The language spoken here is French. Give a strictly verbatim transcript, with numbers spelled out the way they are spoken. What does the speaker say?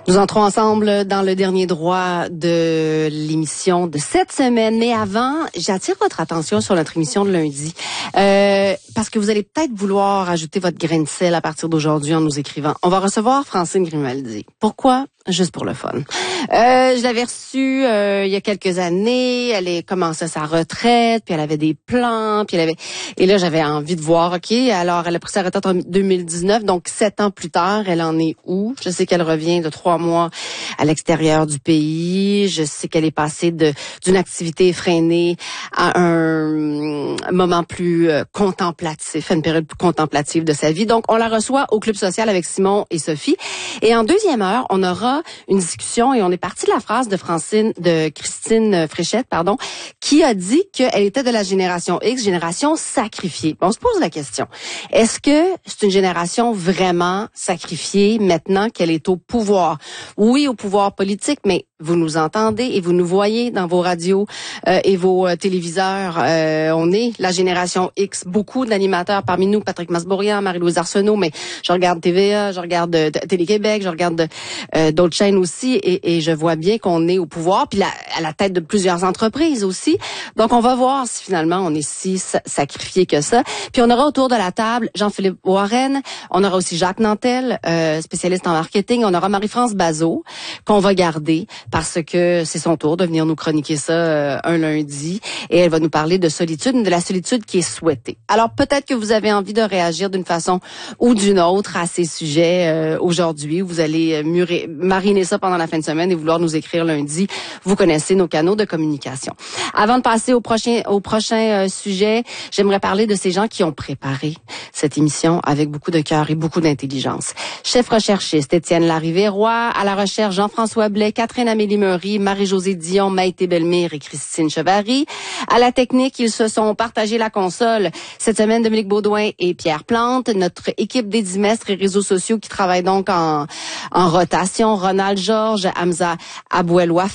Nous entrons ensemble dans le dernier droit de l'émission de cette semaine. Mais avant, j'attire votre attention sur notre émission de lundi. Euh, parce que vous allez peut-être vouloir ajouter votre grain de sel à partir d'aujourd'hui en nous écrivant. On va recevoir Francine Grimaldi. Pourquoi? Juste pour le fun. Euh, je l'avais reçue euh, il y a quelques années. Elle est commencé sa retraite, puis elle avait des plans, puis elle avait. Et là, j'avais envie de voir. Ok, alors elle a pris sa retraite en deux mille dix-neuf, donc sept ans plus tard, elle en est où? Je sais qu'elle revient de trois mois à l'extérieur du pays. Je sais qu'elle est passée de d'une activité effrénée à un, un moment plus euh, contemplatif, à une période plus contemplative de sa vie. Donc, on la reçoit au Club social avec Simon et Sophie. Et en deuxième heure, on aura une discussion et on est parti de la phrase de Francine, de Christine Fréchette, pardon, qui a dit qu'elle était de la génération X, génération sacrifiée. On se pose la question. Est-ce que c'est une génération vraiment sacrifiée maintenant qu'elle est au pouvoir? Oui, au pouvoir politique, mais vous nous entendez et vous nous voyez dans vos radios euh, et vos euh, téléviseurs. Euh, on est la génération X. Beaucoup d'animateurs parmi nous, Patrick Masbourian, Marie-Louise Arsenault, mais je regarde T V A, je regarde euh, Télé-Québec, je regarde euh, d'autres chaînes aussi et, et je vois bien qu'on est au pouvoir, puis la, à la tête de plusieurs entreprises aussi. Donc, on va voir si finalement on est si sacrifié que ça. Puis on aura autour de la table Jean-Philippe Warren, on aura aussi Jacques Nantel, euh, spécialiste en marketing, on aura Marie-France Bazot, qu'on va garder parce que c'est son tour de venir nous chroniquer ça euh, un lundi et elle va nous parler de solitude, de la solitude qui est souhaitée. Alors peut-être que vous avez envie de réagir d'une façon ou d'une autre à ces sujets euh, aujourd'hui. Vous allez murer, mariner ça pendant la fin de semaine et vouloir nous écrire lundi. Vous connaissez nos canaux de communication. Avant de passer au prochain au prochain euh, sujet, j'aimerais parler de ces gens qui ont préparé cette émission avec beaucoup de cœur et beaucoup d'intelligence. Chef recherchiste Étienne Larrivé-Roy, à la recherche Jean-François Blais, Catherine Amélie Meury, Marie-Josée Dion, Maïté Bellemire et Christine Chevary. À la technique, ils se sont partagés la console. Cette semaine, Dominique Baudouin et Pierre Plante, notre équipe d'édimestres et réseaux sociaux qui travaillent donc en, en rotation. Ronald Georges, Hamza Aboueloua